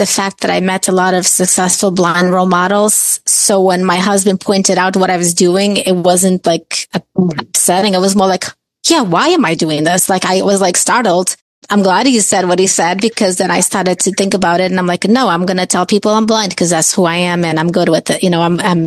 the fact that I met a lot of successful blind role models. So when my husband pointed out what I was doing, it wasn't like upsetting. It was more like, yeah, why am I doing this? Like, I was like startled. I'm glad he said what he said, because then I started to think about it, and I'm like, no, I'm going to tell people I'm blind because that's who I am, and I'm good with it. You know,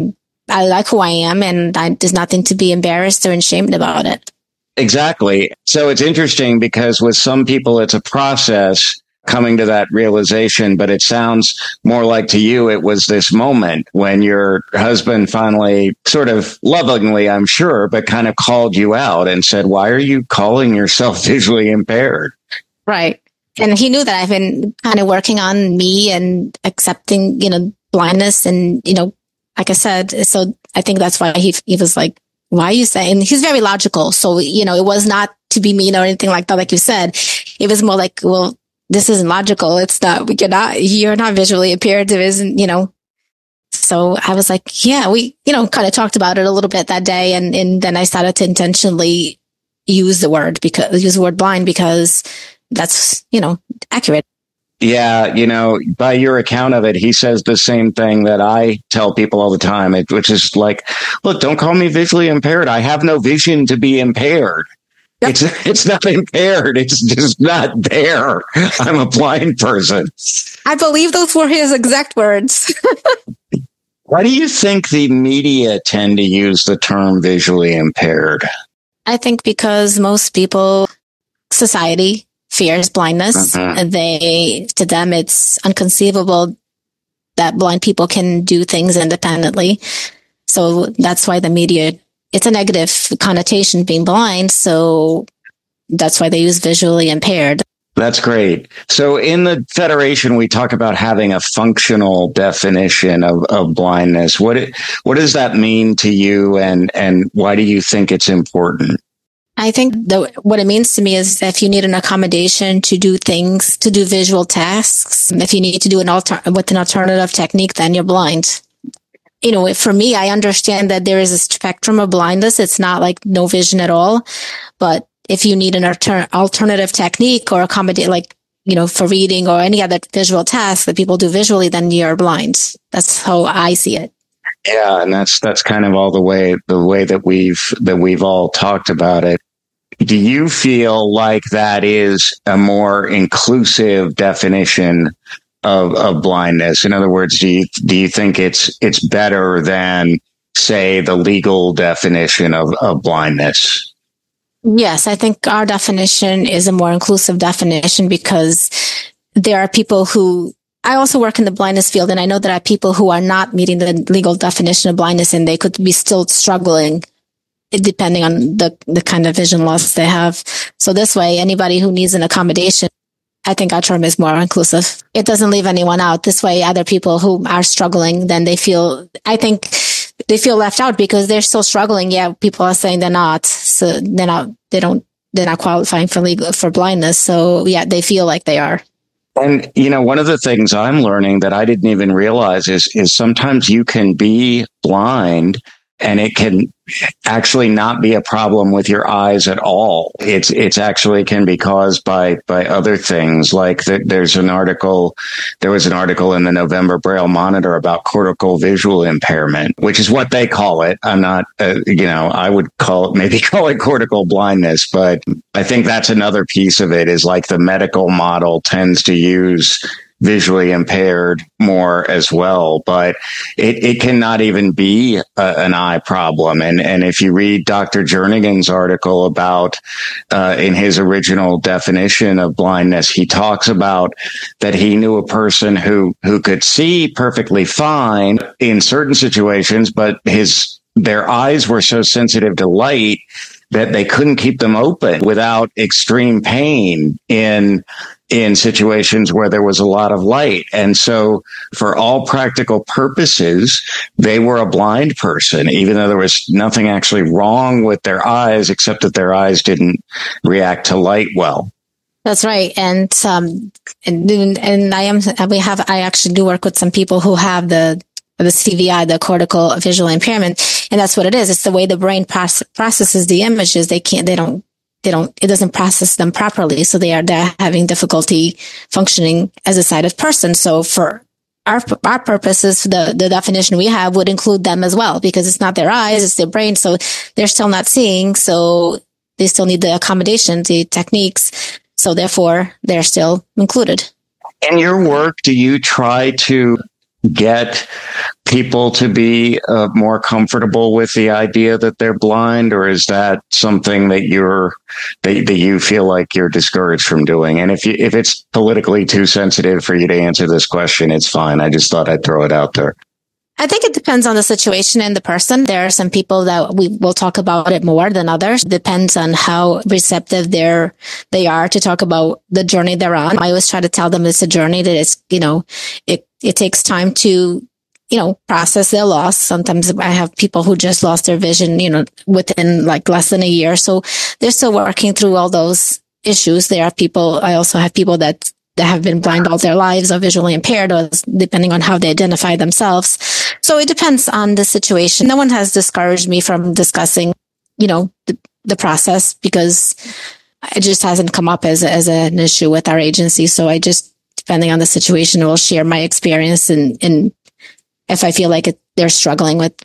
I like who I am, and there's nothing to be embarrassed or ashamed about it. Exactly. So it's interesting because with some people, it's a process coming to that realization, but it sounds more like to you, it was this moment when your husband finally sort of lovingly, I'm sure, but kind of called you out and said, why are you calling yourself visually impaired? Right. And he knew that I've been kind of working on me and accepting, you know, blindness. And, you know, like I said, so I think that's why he was like, why are you saying? He's very logical. So, you know, it was not to be mean or anything like that. Like you said, it was more like, well, this isn't logical. It's not, you're not visually impaired. There isn't, you know. So I was like, yeah, we, you know, kind of talked about it a little bit that day. And then I started to intentionally use the word blind because that's, you know, accurate. Yeah, you know, by your account of it, he says the same thing that I tell people all the time, which is like, look, don't call me visually impaired. I have no vision to be impaired. Yep. It's not impaired. It's just not there. I'm a blind person. I believe those were his exact words. Why do you think the media tend to use the term visually impaired? I think because most people, society fears blindness. To them, it's inconceivable that blind people can do things independently. So that's why the media, it's a negative connotation being blind. So that's why they use visually impaired. That's great. So in the Federation, we talk about having a functional definition of blindness. What does that mean to you, and why do you think it's important? I think what it means to me is if you need an accommodation to do things, to do visual tasks, if you need to do with an alternative technique, then you're blind. You know, for me, I understand that there is a spectrum of blindness. It's not like no vision at all. But if you need an alternative technique or accommodate, like, you know, for reading or any other visual task that people do visually, then you're blind. That's how I see it. Yeah, and that's kind of all the way that we've all talked about it. Do you feel like that is a more inclusive definition of blindness? In other words, do you think it's better than, say, the legal definition of blindness? Yes, I think our definition is a more inclusive definition because there are people who, I also work in the blindness field, and I know there are people who are not meeting the legal definition of blindness, and they could be still struggling depending on the kind of vision loss they have. So this way, anybody who needs an accommodation, I think our term is more inclusive. It doesn't leave anyone out. This way, other people who are struggling, then I think they feel left out because they're still struggling. Yeah, people are saying they're not. So they're not qualifying for blindness. So yeah, they feel like they are. And, you know, one of the things I'm learning that I didn't even realize is sometimes you can be blind and it can actually not be a problem with your eyes at all. It's actually can be caused by other things. Like there was an article in the November Braille Monitor about cortical visual impairment, which is what they call it. I'm not, I would call it cortical blindness, but I think that's another piece of it is like the medical model tends to use visually impaired more as well, but it cannot even be an eye problem. And if you read Dr. Jernigan's article about, in his original definition of blindness, he talks about that he knew a person who could see perfectly fine in certain situations, but their eyes were so sensitive to light that they couldn't keep them open without extreme pain in situations where there was a lot of light. And so for all practical purposes, they were a blind person, even though there was nothing actually wrong with their eyes, except that their eyes didn't react to light well. That's right. And I actually do work with some people who have the CVI, the cortical visual impairment. And that's what it is. It's the way the brain processes the images. They it doesn't process them properly. So they're having difficulty functioning as a sighted person. So for our purposes, the definition we have would include them as well, because it's not their eyes, it's their brain. So they're still not seeing. So they still need the accommodations, the techniques. So therefore they're still included. In your work, do you try to get people to be more comfortable with the idea that they're blind, or is that something that you feel like you're discouraged from doing? And if it's politically too sensitive for you to answer this question, it's fine. I just thought I'd throw it out there. I think it depends on the situation and the person. There are some people that we will talk about it more than others. Depends on how receptive they are to talk about the journey they're on. I always try to tell them it's a journey, that it's, it takes time to, process their loss. Sometimes I have people who just lost their vision, within like less than a year. So they're still working through all those issues. I also have people that have been blind all their lives or visually impaired, or depending on how they identify themselves. So it depends on the situation. No one has discouraged me from discussing, the process, because it just hasn't come up as an issue with our agency. So I just, depending on the situation, will share my experience, and if I feel like they're struggling with,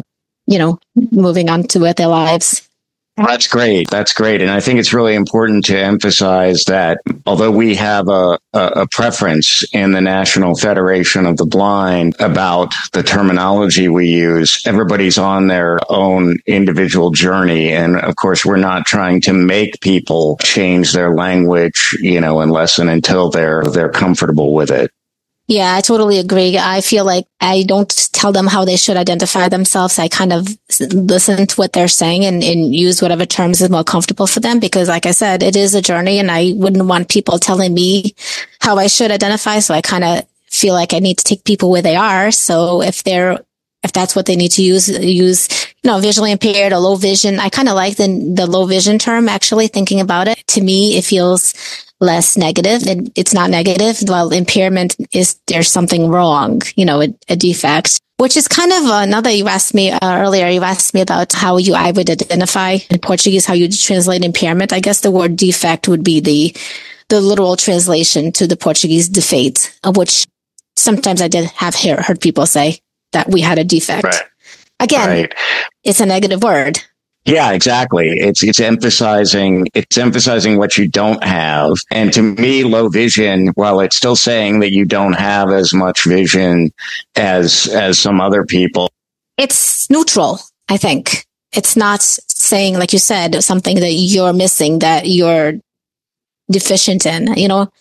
moving on with their lives. Well, that's great. That's great. And I think it's really important to emphasize that although we have a preference in the National Federation of the Blind about the terminology we use, everybody's on their own individual journey. And of course, we're not trying to make people change their language, unless and until they're comfortable with it. Yeah, I totally agree. I feel like I don't tell them how they should identify themselves. I kind of listen to what they're saying and use whatever terms is more comfortable for them, because like I said, it is a journey, and I wouldn't want people telling me how I should identify. So I kind of feel like I need to take people where they are. So if that's what they need to use, visually impaired or low vision. I kind of like the low vision term, actually, thinking about it. To me, it feels less negative. It's not negative. Well, impairment is, there's something wrong, a defect, which is kind of, now that you asked me earlier, you asked me about how I would identify in Portuguese, how you translate impairment. I guess the word defect would be the literal translation to the Portuguese defeito, which sometimes I did have heard people say that we had a defect. Right. Again, right. It's a negative word. Yeah, exactly. It's emphasizing what you don't have. And to me, low vision, while it's still saying that you don't have as much vision as some other people, it's neutral, I think. It's not saying, like you said, something that you're missing, that you're deficient in,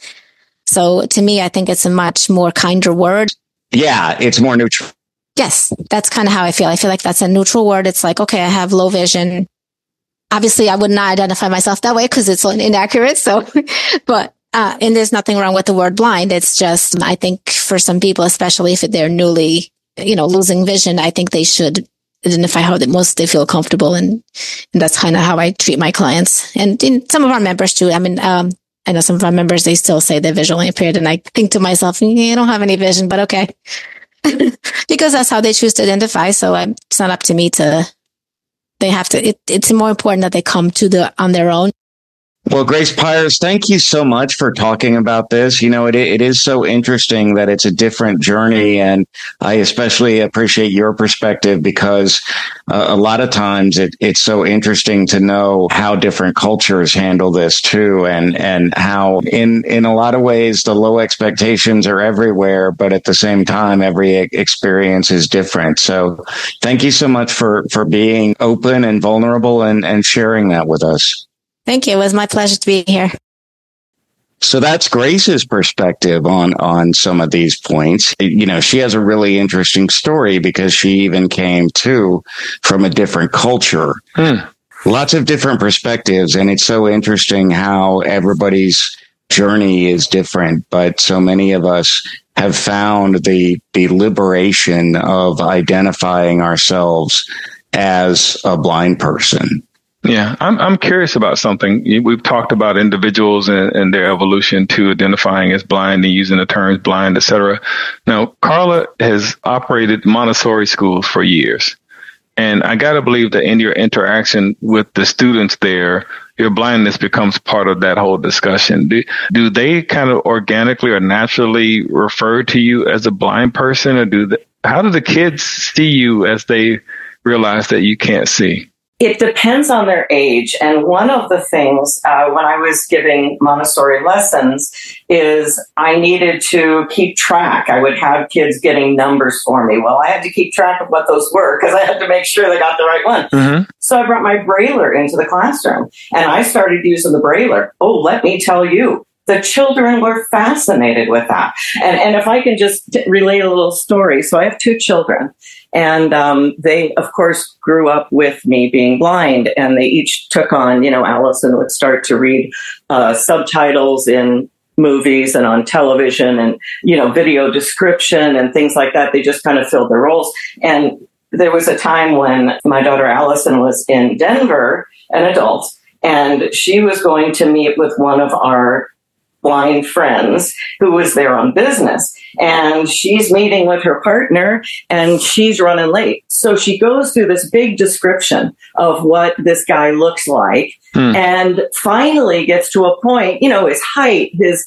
So to me, I think it's a much more kinder word. Yeah, it's more neutral. Yes, that's kind of how I feel. I feel like that's a neutral word. It's like, okay, I have low vision. Obviously, I would not identify myself that way because it's inaccurate. So, but, and there's nothing wrong with the word blind. It's just, I think for some people, especially if they're newly, losing vision, I think they should identify how they feel comfortable. And that's kind of how I treat my clients. And some of our members too. I mean, I know some of our members, they still say they're visually impaired. And I think to myself, I don't have any vision, but okay. Because that's how they choose to identify. So it's not up to me it's more important that they come on their own. Well, Grace Pyers, thank you so much for talking about this. It is so interesting that it's a different journey. And I especially appreciate your perspective because a lot of times it's so interesting to know how different cultures handle this too. And how in a lot of ways, the low expectations are everywhere, but at the same time, every experience is different. So thank you so much for being open and vulnerable and sharing that with us. Thank you. It was my pleasure to be here. So that's Grace's perspective on some of these points. She has a really interesting story because she even came from a different culture. Lots of different perspectives. And it's so interesting how everybody's journey is different. But so many of us have found the liberation of identifying ourselves as a blind person. Yeah, I'm curious about something. We've talked about individuals and their evolution to identifying as blind and using the terms blind, et cetera. Now, Carla has operated Montessori schools for years. And I got to believe that in your interaction with the students there, your blindness becomes part of that whole discussion. Do they kind of organically or naturally refer to you as a blind person, or how do the kids see you as they realize that you can't see? It depends on their age. And one of the things when I was giving Montessori lessons is I needed to keep track. I would have kids getting numbers for me. Well, I had to keep track of what those were because I had to make sure they got the right one. Mm-hmm. So I brought my brailler into the classroom and I started using the brailler. Oh, let me tell you. The children were fascinated with that. And if I can just relate a little story. So I have 2 children. And they, of course, grew up with me being blind. And they each took on, Allison would start to read subtitles in movies and on television and, video description and things like that. They just kind of filled their roles. And there was a time when my daughter Allison was in Denver, an adult, and she was going to meet with one of our blind friends who was there on business, and she's meeting with her partner and she's running late. So she goes through this big description of what this guy looks like and finally gets to a point, his height, his,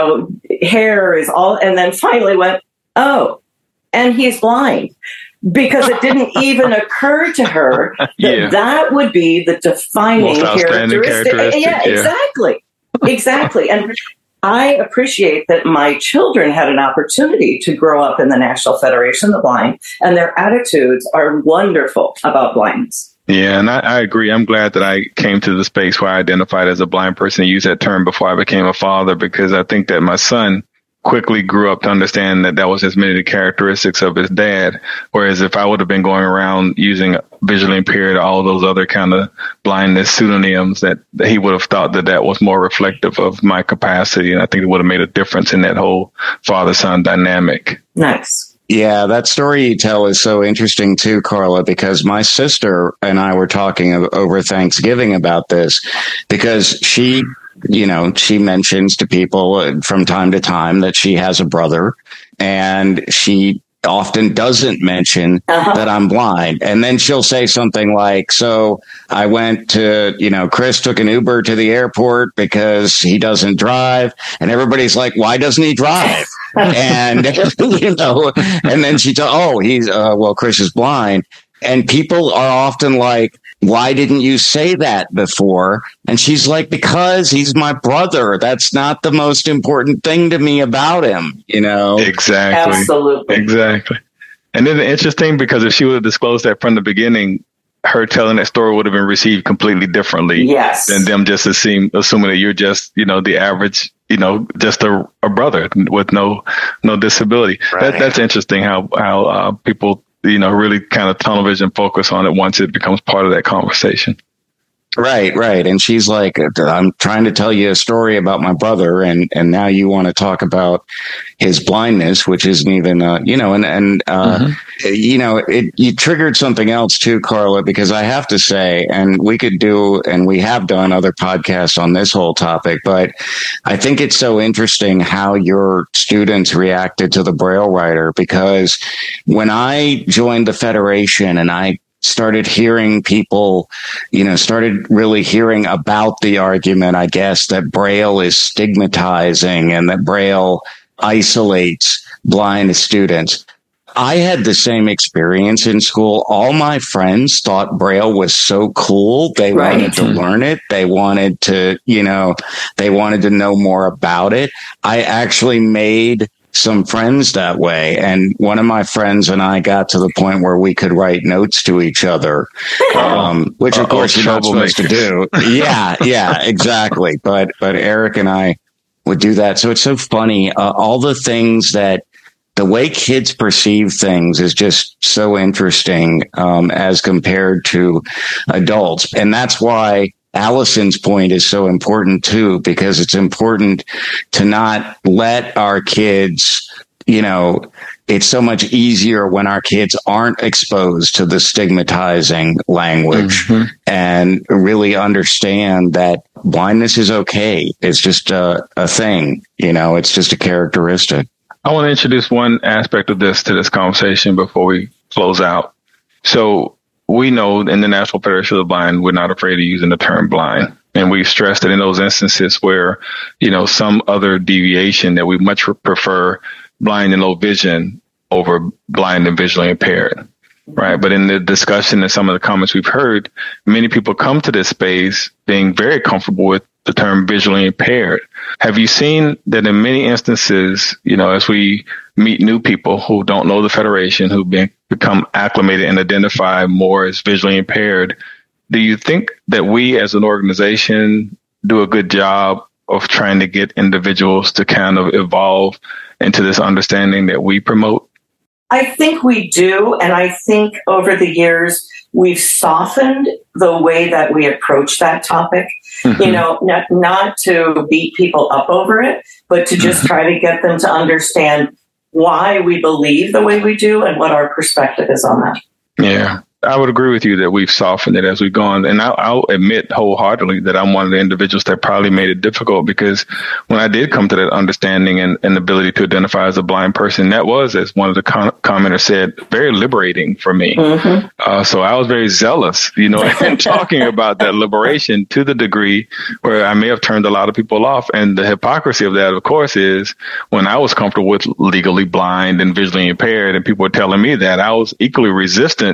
hair is all, and then finally went, oh, and he's blind. Because it didn't even occur to her that that would be the defining characteristic. Yeah, exactly. Exactly. And I appreciate that my children had an opportunity to grow up in the National Federation of the Blind, and their attitudes are wonderful about blindness. Yeah, and I agree. I'm glad that I came to the space where I identified as a blind person and used that term before I became a father, because I think that my son quickly grew up to understand that was as many of the characteristics of his dad. Whereas if I would have been going around using visually impaired, all those other kind of blindness pseudonyms, that he would have thought that was more reflective of my capacity. And I think it would have made a difference in that whole father-son dynamic. Nice. Yeah, that story you tell is so interesting too, Carla, because my sister and I were talking over Thanksgiving about this, because she mentions to people from time to time that she has a brother, and she often doesn't mention that I'm blind. And then she'll say something like, so I went to, Chris took an Uber to the airport because he doesn't drive. And everybody's like, why doesn't he drive? And, and then she he's, Chris is blind. And people are often like, why didn't you say that before? And she's like, because he's my brother. That's not the most important thing to me about him, Exactly. Absolutely. Exactly. And then the interesting, because if she would have disclosed that from the beginning, her telling that story would have been received completely differently. Yes. Than them just assuming that you're just, the average, just a brother with no disability. Right. That's interesting how people really kind of tunnel vision focus on it once it becomes part of that conversation. Right. And she's like, I'm trying to tell you a story about my brother, and now you want to talk about his blindness, which isn't even, you triggered something else too, Carla, because I have to say, and we have done other podcasts on this whole topic, but I think it's so interesting how your students reacted to the Braille writer, because when I joined the Federation and I started hearing people, started really hearing about the argument, I guess, that Braille is stigmatizing and that Braille isolates blind students. I had the same experience in school. All my friends thought Braille was so cool. They wanted to learn it. They wanted to, they wanted to know more about it. I actually made some friends that way. And one of my friends and I got to the point where we could write notes to each other, which of course you're not supposed to do. Yeah, exactly. But Eric and I would do that. So it's so funny. All the things the way kids perceive things is just so interesting, as compared to adults. And that's why Allison's point is so important too, because it's important to not let our kids, it's so much easier when our kids aren't exposed to the stigmatizing language and really understand that blindness is okay. It's just a thing, it's just a characteristic. I want to introduce one aspect of this to this conversation before we close out. So we know in the National Federation of the Blind, we're not afraid of using the term blind. And we stress that in those instances where, some other deviation, that we much prefer blind and low vision over blind and visually impaired. Right. But in the discussion and some of the comments we've heard, many people come to this space being very comfortable with the term visually impaired. Have you seen that in many instances, as we meet new people who don't know the Federation, who become acclimated and identify more as visually impaired, do you think that we as an organization do a good job of trying to get individuals to kind of evolve into this understanding that we promote? I think we do. And I think over the years, we've softened the way that we approach that topic, not to beat people up over it, but to just try to get them to understand why we believe the way we do and what our perspective is on that. Yeah. I would agree with you that we've softened it as we've gone. And I'll admit wholeheartedly that I'm one of the individuals that probably made it difficult, because when I did come to that understanding and ability to identify as a blind person, that was, as one of the commenters said, very liberating for me. Mm-hmm. So I was very zealous, in talking about that liberation, to the degree where I may have turned a lot of people off. And the hypocrisy of that, of course, is when I was comfortable with legally blind and visually impaired and people were telling me that, I was equally resistant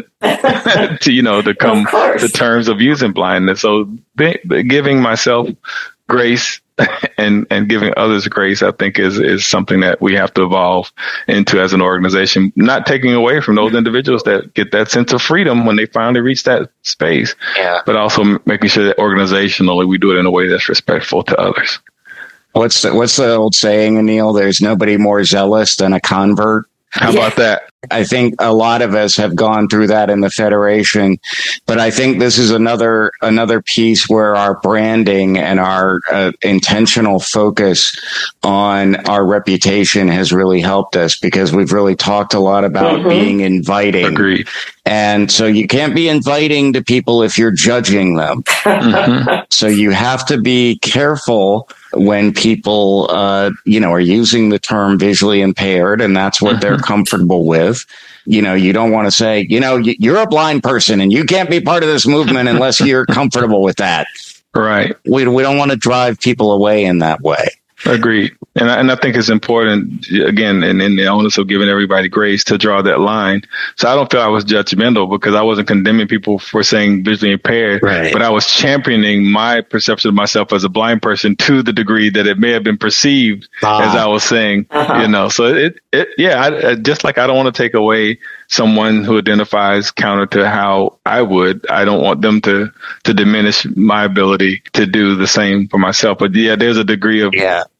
to come to terms of using blindness. So giving myself grace and giving others grace, I think is something that we have to evolve into as an organization, not taking away from those individuals that get that sense of freedom when they finally reach that space, but also making sure that organizationally we do it in a way that's respectful to others. What's the old saying, Anil? There's nobody more zealous than a convert. How about that? I think a lot of us have gone through that in the Federation, but I think this is another piece where our branding and our intentional focus on our reputation has really helped us, because we've really talked a lot about being inviting. Agreed. And so you can't be inviting to people if you're judging them. So you have to be careful when people, are using the term visually impaired, and that's what they're comfortable with. You don't want to say, you're a blind person and you can't be part of this movement unless you're comfortable with that. Right. We don't want to drive people away in that way. Agreed. And I think it's important, again, and in the onus of giving everybody grace, to draw that line. So I don't feel I was judgmental, because I wasn't condemning people for saying visually impaired, but I was championing my perception of myself as a blind person to the degree that it may have been perceived as I was saying, so I just like, I don't want to take away someone who identifies counter to how I would. I don't want them to diminish my ability to do the same for myself. But there's a degree of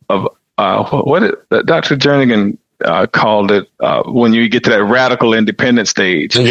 what Dr. Jernigan called it when you get to that radical independent stage. So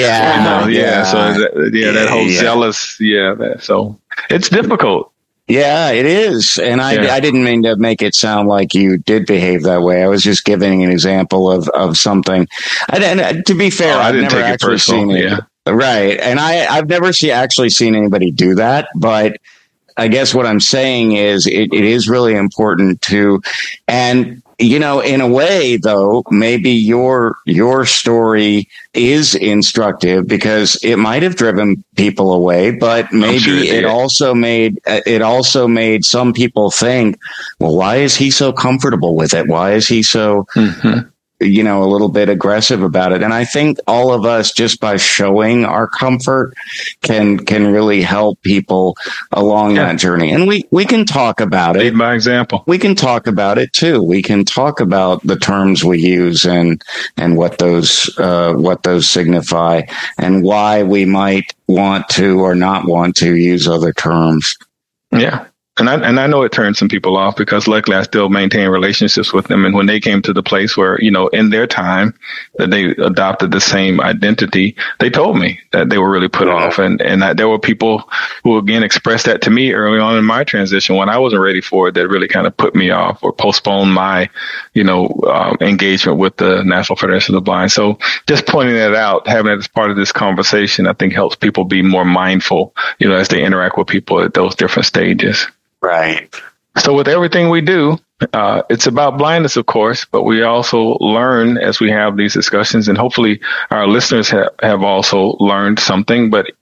that whole zealous. So it's difficult. Yeah, it is. And I didn't mean to make it sound like you did behave that way. I was just giving an example of something. And to be fair, I've never actually seen it. Yeah. Right. And I've never actually seen anybody do that. But I guess what I'm saying is it is really important to, and in a way, though, maybe your story is instructive, because it might have driven people away, but maybe it also made some people think, well, why is he so comfortable with it? Why is he so a little bit aggressive about it? And I think all of us, just by showing our comfort, can really help people along that journey. And we can talk about it. Lead by example. We can talk about it too. We can talk about the terms we use and what those signify, and why we might want to or not want to use other terms. Yeah. And I know it turned some people off, because luckily I still maintain relationships with them. And when they came to the place where, in their time that they adopted the same identity, they told me that they were really put off. And that there were people who, again, expressed that to me early on in my transition when I wasn't ready for it, that really kind of put me off or postponed my, engagement with the National Federation of the Blind. So just pointing that out, having it as part of this conversation, I think helps people be more mindful, as they interact with people at those different stages. Right. So with everything we do, it's about blindness, of course, but we also learn as we have these discussions, and hopefully our listeners have also learned something. But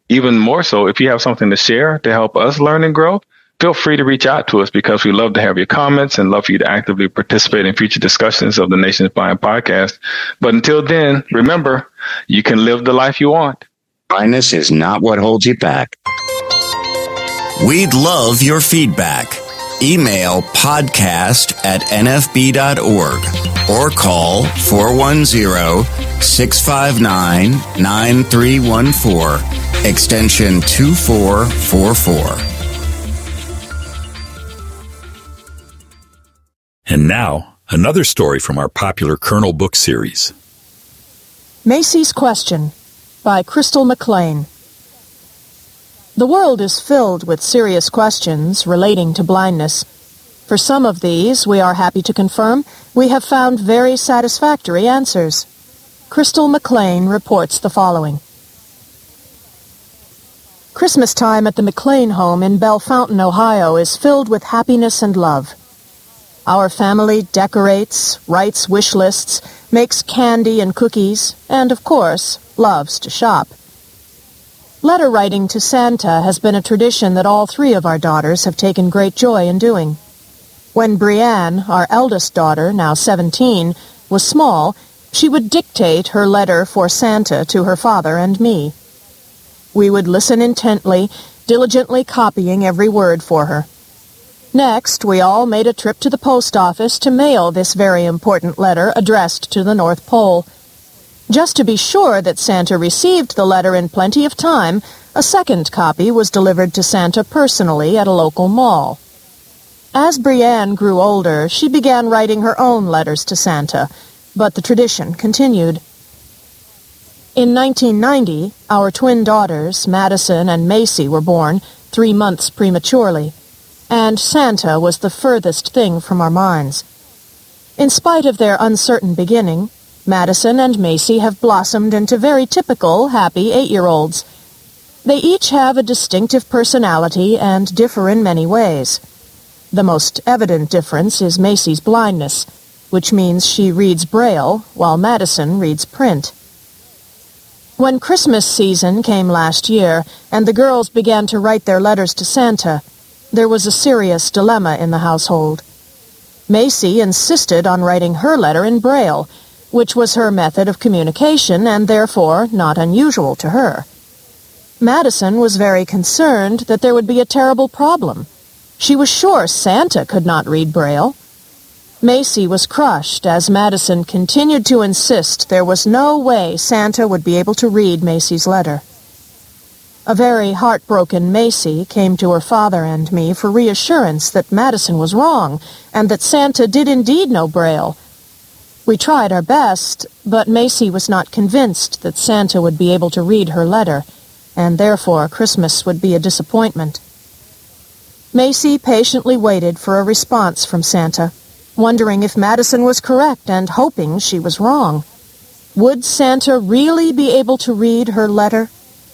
even more so, if you have something to share to help us learn and grow, feel free to reach out to us, because we love to have your comments and love for you to actively participate in future discussions of the Nation's Blind podcast. But until then, remember, you can live the life you want. Blindness is not what holds you back. We'd love your feedback. Email podcast@nfb.org or call 410-659-9314, extension 2444. And now, another story from our popular Kernel book series. Macy's Question by Crystal McLean. The world is filled with serious questions relating to blindness. For some of these, we are happy to confirm, we have found very satisfactory answers. Crystal McLean reports the following. Christmas time at the McLean home in Bellefontaine, Ohio is filled with happiness and love. Our family decorates, writes wish lists, makes candy and cookies, and, of course, loves to shop. Letter writing to Santa has been a tradition that all three of our daughters have taken great joy in doing. When Brianne, our eldest daughter, now 17, was small, she would dictate her letter for Santa to her father and me. We would listen intently, diligently copying every word for her. Next, we all made a trip to the post office to mail this very important letter addressed to the North Pole. Just to be sure that Santa received the letter in plenty of time, a second copy was delivered to Santa personally at a local mall. As Brianne grew older, she began writing her own letters to Santa, but the tradition continued. In 1990, our twin daughters, Madison and Macy, were born, 3 months prematurely, and Santa was the furthest thing from our minds. In spite of their uncertain beginning, Madison and Macy have blossomed into very typical, happy 8-year-olds. They each have a distinctive personality and differ in many ways. The most evident difference is Macy's blindness, which means she reads Braille, while Madison reads print. When Christmas season came last year, and the girls began to write their letters to Santa, there was a serious dilemma in the household. Macy insisted on writing her letter in Braille, which was her method of communication and therefore not unusual to her. Madison was very concerned that there would be a terrible problem. She was sure Santa could not read Braille. Macy was crushed as Madison continued to insist there was no way Santa would be able to read Macy's letter. A very heartbroken Macy came to her father and me for reassurance that Madison was wrong and that Santa did indeed know Braille. We tried our best, but Macy was not convinced that Santa would be able to read her letter, and therefore Christmas would be a disappointment. Macy patiently waited for a response from Santa, wondering if Madison was correct and hoping she was wrong. Would Santa really be able to read her letter?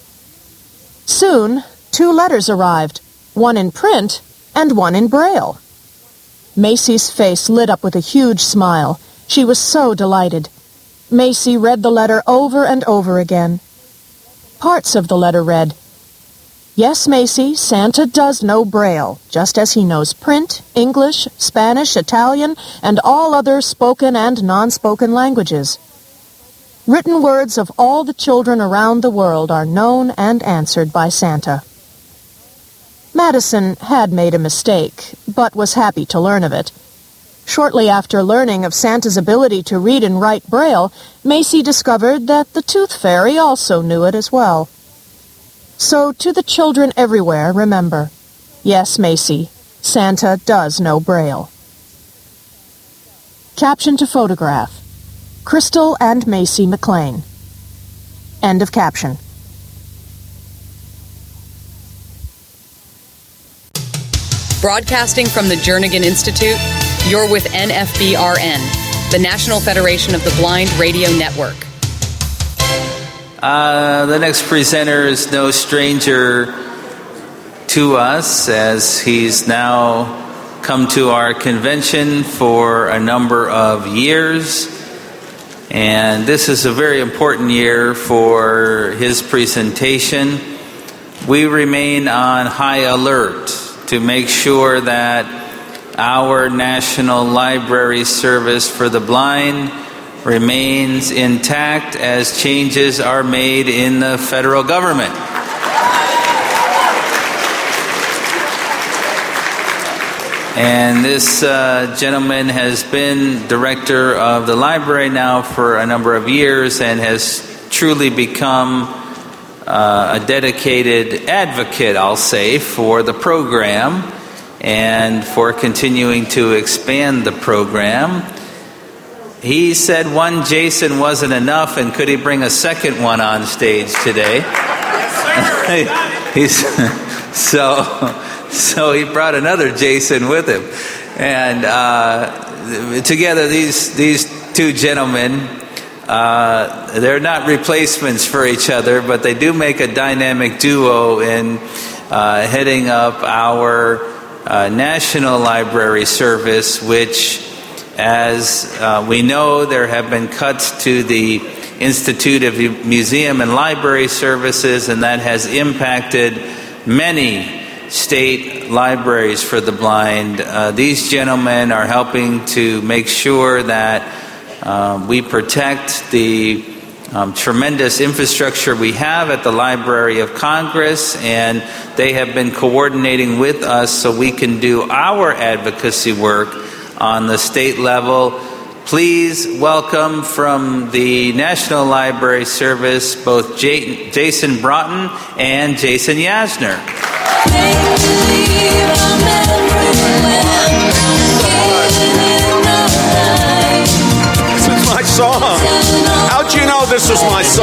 Soon, 2 letters arrived, one in print and one in Braille. Macy's face lit up with a huge smile. She was so delighted. Macy read the letter over and over again. Parts of the letter read, "Yes, Macy, Santa does know Braille, just as he knows print, English, Spanish, Italian, and all other spoken and non-spoken languages. Written words of all the children around the world are known and answered by Santa." Madison had made a mistake, but was happy to learn of it. Shortly after learning of Santa's ability to read and write Braille, Macy discovered that the Tooth Fairy also knew it as well. So to the children everywhere, remember, yes, Macy, Santa does know Braille. Caption to photograph. Crystal and Macy McLean. End of caption. Broadcasting from the Jernigan Institute, you're with NFBRN, the National Federation of the Blind Radio Network. The next presenter is no stranger to us, as he's now come to our convention for a number of years. And this is a very important year for his presentation. we remain on high alert to make sure that our National Library Service for the Blind remains intact as changes are made in the federal government. And this gentleman has been director of the library now for a number of years and has truly become a dedicated advocate, I'll say, for the program and for continuing to expand the program. He said one Jason wasn't enough, and could he bring a second one on stage today? So he brought another Jason with him. And together, these two gentlemen, they're not replacements for each other, but they do make a dynamic duo in heading up our National Library Service, which, as we know, there have been cuts to the Institute of Museum and Library Services, and that has impacted many state libraries for the blind. These gentlemen are helping to make sure that we protect the tremendous infrastructure we have at the Library of Congress, and they have been coordinating with us so we can do our advocacy work on the state level. Please welcome from the National Library Service both Jason Broughton and Jason Yasner. This is my song. How'd you know this was my song?